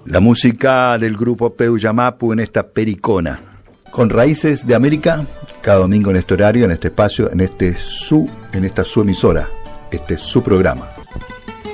La música del grupo Peu Yamapu en esta pericona. Con Raíces de América, cada domingo en este horario, en este espacio, en esta su emisora, este es su programa.